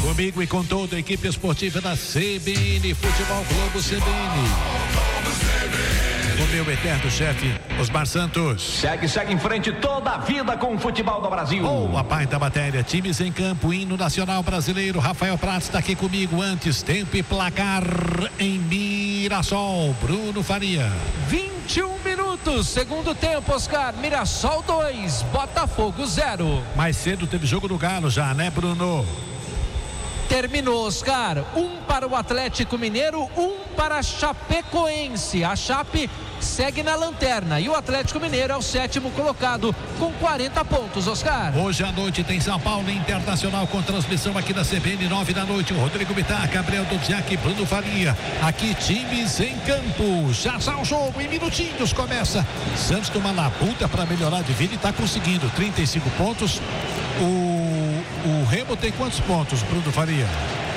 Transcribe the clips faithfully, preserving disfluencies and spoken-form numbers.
Comigo e com toda a equipe esportiva da C B N, Futebol Globo C B N. O meu eterno chefe, Osmar Santos. Segue, segue em frente toda a vida com o futebol do Brasil. Boa parte da matéria, times em campo, hino nacional brasileiro. Rafael Prats está aqui comigo antes, tempo e placar em Mirassol. Bruno Faria. vinte e um minutos, segundo tempo, Oscar. Mirassol dois, Botafogo zero. Mais cedo teve jogo do Galo já, né, Bruno? Terminou, Oscar. Um para o Atlético Mineiro, um para a Chapecoense. A Chape segue na lanterna e o Atlético Mineiro é o sétimo colocado com quarenta pontos, Oscar. Hoje à noite tem São Paulo Internacional com transmissão aqui da C B N, nove da noite. O Rodrigo Bittar, Gabriel Dudziak e Bruno Faria. Aqui times em campo. Já está o jogo, em minutinhos começa. Santos toma na puta para melhorar de vida e está conseguindo trinta e cinco pontos. O, o Remo tem quantos pontos, Bruno Faria?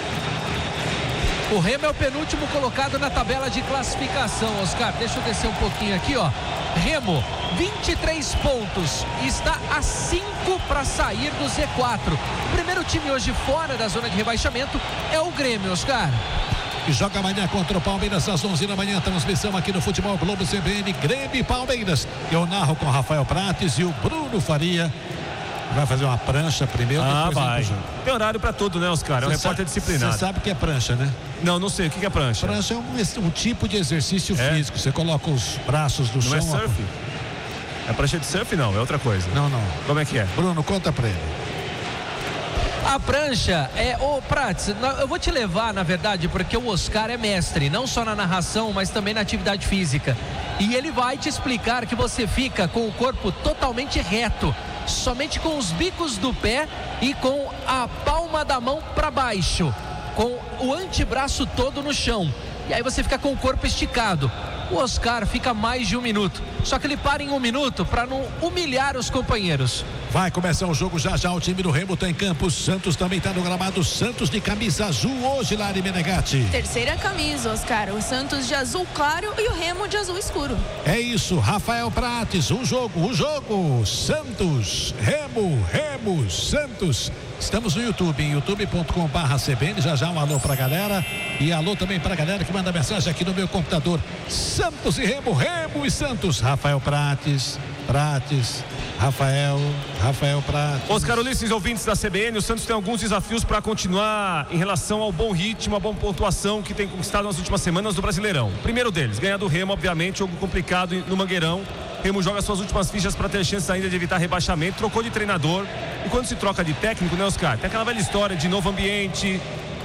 O Remo é o penúltimo colocado na tabela de classificação, Oscar. Deixa eu descer um pouquinho aqui, ó. Remo, vinte e três pontos. Está a cinco para sair do Z quatro. O primeiro time hoje fora da zona de rebaixamento é o Grêmio, Oscar. E joga amanhã contra o Palmeiras às onze da manhã. Transmissão aqui no Futebol Globo C B N. Grêmio e Palmeiras. Eu narro com Rafael Prates e o Bruno Faria. Vai fazer uma prancha primeiro, ah, depois vai. Tem horário pra tudo, né, Oscar? É um repórter disciplinado. Você sabe o que é prancha, né? Não, não sei. O que é prancha? Prancha é um, um tipo de exercício é? físico. Você coloca os braços do não chão. Não é surf? A... É prancha de surf? Não, é outra coisa. Não, não. Como é que é? Bruno, conta pra ele. A prancha é, ô Prats, eu vou te levar, na verdade, porque o Oscar é mestre, não só na narração, mas também na atividade física. E ele vai te explicar que você fica com o corpo totalmente reto, somente com os bicos do pé e com a palma da mão para baixo, com o antebraço todo no chão. E aí você fica com o corpo esticado. O Oscar fica mais de um minuto. Só que ele para em um minuto para não humilhar os companheiros. Vai começar o jogo já já. O time do Remo está em campo. O Santos também está no gramado. Santos de camisa azul hoje, Lari Menegatti. Terceira camisa, Oscar. O Santos de azul claro e o Remo de azul escuro. É isso, Rafael Prates. O jogo, o jogo. Santos, Remo, Remo, Santos. Estamos no YouTube, em youtube ponto com barra C B N. Já já um alô pra galera. E alô também pra galera que manda mensagem aqui no meu computador. Santos e Remo, Remo e Santos. Rafael Prates, Prates, Rafael, Rafael Prates. Oscar Ulisses, ouvintes da C B N, o Santos tem alguns desafios para continuar em relação ao bom ritmo, a boa pontuação que tem conquistado nas últimas semanas do Brasileirão. Primeiro deles, ganhar do Remo, obviamente, jogo complicado no Mangueirão. Remo joga suas últimas fichas para ter chance ainda de evitar rebaixamento, trocou de treinador. E quando se troca de técnico, né, Oscar? Tem aquela velha história de novo ambiente,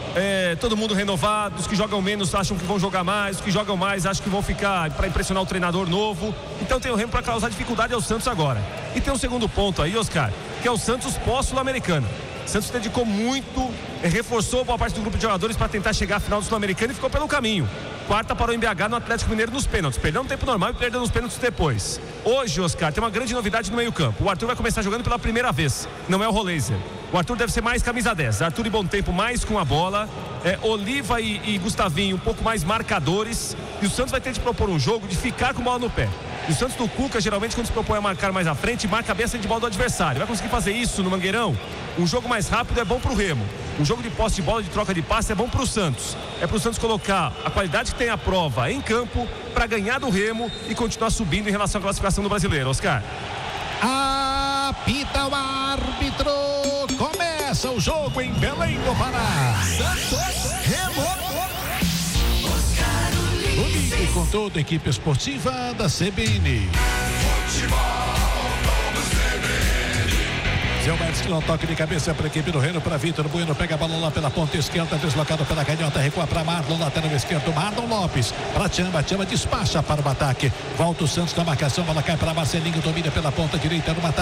é, todo mundo renovado, os que jogam menos acham que vão jogar mais, os que jogam mais acham que vão ficar para impressionar o treinador novo. Então tem o Remo para causar dificuldade ao Santos agora. E tem um segundo ponto aí, Oscar, que é o Santos pós-Sul-Americana. O Santos dedicou muito, reforçou boa parte do grupo de jogadores para tentar chegar à final do Sul-Americano e ficou pelo caminho. Quarta parou em B H no Atlético Mineiro nos pênaltis. Perdeu no tempo normal e perdeu nos pênaltis depois. Hoje, Oscar, tem uma grande novidade no meio-campo. O Arthur vai começar jogando pela primeira vez. Não é o Roleiser. O Arthur deve ser mais camisa dez. Arthur e Bom Tempo mais com a bola. É, Oliva e, e Gustavinho um pouco mais marcadores. E o Santos vai ter de propor um jogo de ficar com a bola no pé. E o Santos do Cuca, geralmente, quando se propõe a marcar mais à frente, marca bem a de bola do adversário. Vai conseguir fazer isso no Mangueirão? Um jogo mais rápido é bom pro Remo. Um jogo de posse de bola, de troca de passe é bom pro Santos. É pro Santos colocar a qualidade que tem a prova em campo para ganhar do Remo e continuar subindo em relação à classificação do Brasileiro, Oscar. Apita o árbitro. Começa o jogo em Belém do Pará. Santos, Remo. Comigo e com toda a equipe esportiva da C B N. Zé Médici que não toque de cabeça para a equipe do Remo, para Vitor Bueno, pega a bola lá pela ponta esquerda, deslocado pela canhota, recua para Marlon, lateral esquerdo, Marlon Lopes, para Tchamba, Tchamba despacha para o ataque, volta o Santos na marcação, bola cai para Marcelinho, domina pela ponta direita no ataque.